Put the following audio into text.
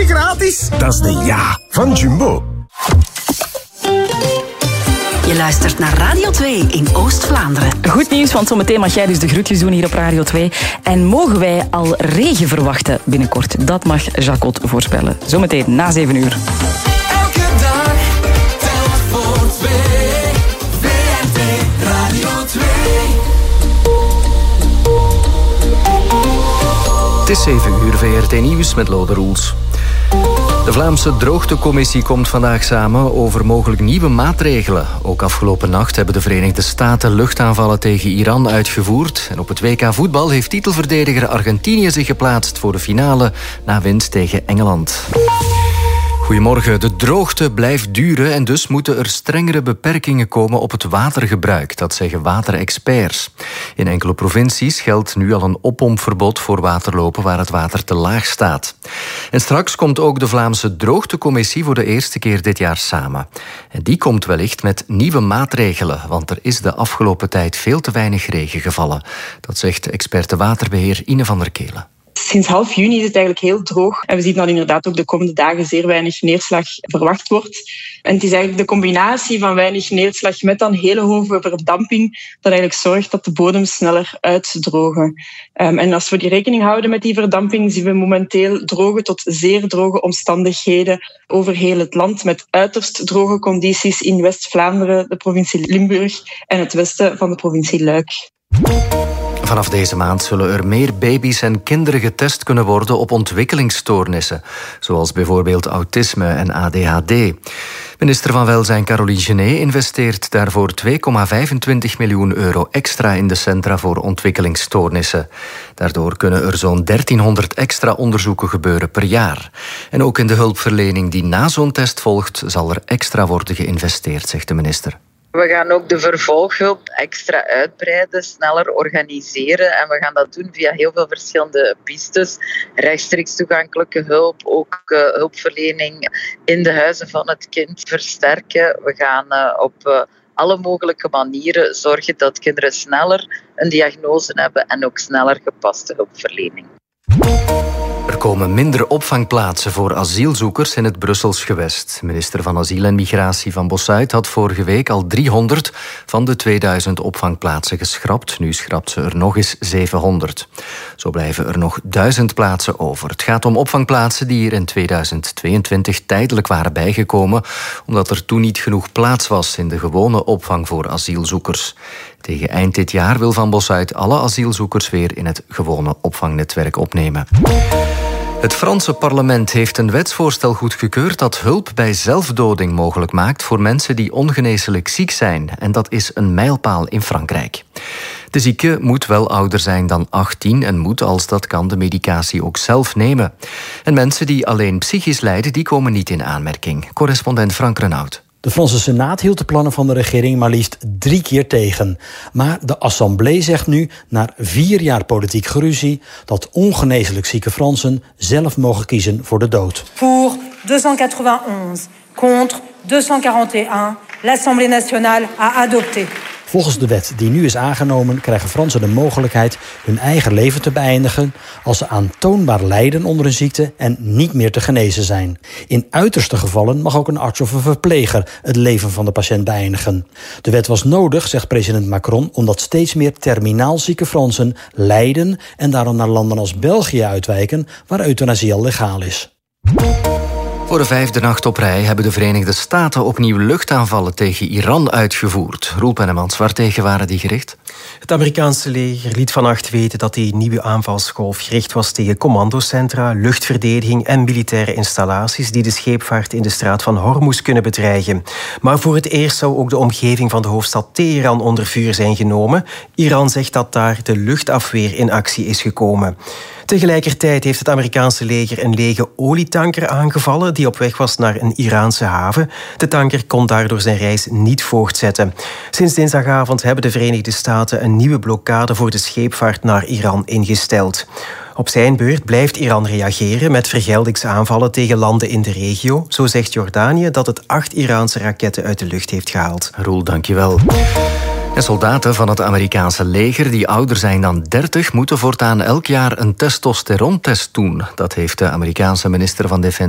gratis. Dat is de ja van Jumbo. Je luistert naar Radio 2 in Oost-Vlaanderen. Goed nieuws, want zometeen mag jij dus de groetjes doen hier op Radio 2. En mogen wij al regen verwachten binnenkort? Dat mag Jacot voorspellen. Zometeen na 7 uur. Elke dag telt voor 2. VRT Radio 2. Het is 7 uur, VRT Nieuws met Lode Roels. De Vlaamse Droogtecommissie komt vandaag samen over mogelijk nieuwe maatregelen. Ook afgelopen nacht hebben de Verenigde Staten luchtaanvallen tegen Iran uitgevoerd. En op het WK voetbal heeft titelverdediger Argentinië zich geplaatst voor de finale na winst tegen Engeland. Goedemorgen. De droogte blijft duren en dus moeten er strengere beperkingen komen op het watergebruik. Dat zeggen waterexperts. In enkele provincies geldt nu al een oppompverbod voor waterlopen waar het water te laag staat. En straks komt ook de Vlaamse Droogtecommissie voor de eerste keer dit jaar samen. En die komt wellicht met nieuwe maatregelen, want er is de afgelopen tijd veel te weinig regen gevallen. Dat zegt experte waterbeheer Ine van der Kelen. Sinds half juni is het eigenlijk heel droog. En we zien dat inderdaad ook de komende dagen zeer weinig neerslag verwacht wordt. En het is eigenlijk de combinatie van weinig neerslag met dan hele hoge verdamping dat eigenlijk zorgt dat de bodems sneller uitdrogen. En als we die rekening houden met die verdamping, zien we momenteel droge tot zeer droge omstandigheden over heel het land, met uiterst droge condities in West-Vlaanderen, de provincie Limburg en het westen van de provincie Luik. Vanaf deze maand zullen er meer baby's en kinderen getest kunnen worden op ontwikkelingsstoornissen, zoals bijvoorbeeld autisme en ADHD. Minister van Welzijn Caroline Genet investeert daarvoor €2,25 miljoen extra in de centra voor ontwikkelingsstoornissen. Daardoor kunnen er zo'n 1300 extra onderzoeken gebeuren per jaar. En ook in de hulpverlening die na zo'n test volgt, zal er extra worden geïnvesteerd, zegt de minister. We gaan ook de vervolghulp extra uitbreiden, sneller organiseren. En we gaan dat doen via heel veel verschillende pistes. Rechtstreeks toegankelijke hulp, ook hulpverlening in de huizen van het kind versterken. We gaan op alle mogelijke manieren zorgen dat kinderen sneller een diagnose hebben en ook sneller gepaste hulpverlening. Er komen minder opvangplaatsen voor asielzoekers in het Brussels gewest. Minister van Asiel en Migratie Van Bossuit had vorige week al 300 van de 2000 opvangplaatsen geschrapt. Nu schrapt ze er nog eens 700. Zo blijven er nog 1000 plaatsen over. Het gaat om opvangplaatsen die hier in 2022 tijdelijk waren bijgekomen, omdat er toen niet genoeg plaats was in de gewone opvang voor asielzoekers. Tegen eind dit jaar wil Van Bossuit alle asielzoekers weer in het gewone opvangnetwerk opnemen. Het Franse parlement heeft een wetsvoorstel goedgekeurd dat hulp bij zelfdoding mogelijk maakt voor mensen die ongeneeslijk ziek zijn. En dat is een mijlpaal in Frankrijk. De zieke moet wel ouder zijn dan 18 en moet, als dat kan, de medicatie ook zelf nemen. En mensen die alleen psychisch lijden, die komen niet in aanmerking. Correspondent Frank Renaud. De Franse Senaat hield de plannen van de regering maar liefst 3 keer tegen. Maar de Assemblée zegt nu, na 4 jaar politiek geruzie, dat ongeneeslijk zieke Fransen zelf mogen kiezen voor de dood. Pour 291, contre 241, l'Assemblée nationale a adopté. Volgens de wet die nu is aangenomen krijgen Fransen de mogelijkheid hun eigen leven te beëindigen als ze aantoonbaar lijden onder een ziekte en niet meer te genezen zijn. In uiterste gevallen mag ook een arts of een verpleger het leven van de patiënt beëindigen. De wet was nodig, zegt president Macron, omdat steeds meer terminaal zieke Fransen lijden en daarom naar landen als België uitwijken, waar euthanasie al legaal is. Voor de 5e nacht op rij hebben de Verenigde Staten opnieuw luchtaanvallen tegen Iran uitgevoerd. Roel Pennemans, waartegen waren die gericht? Het Amerikaanse leger liet vannacht weten dat die nieuwe aanvalsgolf gericht was tegen commandocentra, luchtverdediging en militaire installaties die de scheepvaart in de straat van Hormuz kunnen bedreigen. Maar voor het eerst zou ook de omgeving van de hoofdstad Teheran onder vuur zijn genomen. Iran zegt dat daar de luchtafweer in actie is gekomen. Tegelijkertijd heeft het Amerikaanse leger een lege olietanker aangevallen die op weg was naar een Iraanse haven. De tanker kon daardoor zijn reis niet voortzetten. Sinds dinsdagavond hebben de Verenigde Staten een nieuwe blokkade voor de scheepvaart naar Iran ingesteld. Op zijn beurt blijft Iran reageren met vergeldingsaanvallen tegen landen in de regio. Zo zegt Jordanië dat het 8 Iraanse raketten uit de lucht heeft gehaald. Roel, dankjewel. En soldaten van het Amerikaanse leger die ouder zijn dan 30... moeten voortaan elk jaar een testosterontest doen. Dat heeft de Amerikaanse minister van Defensie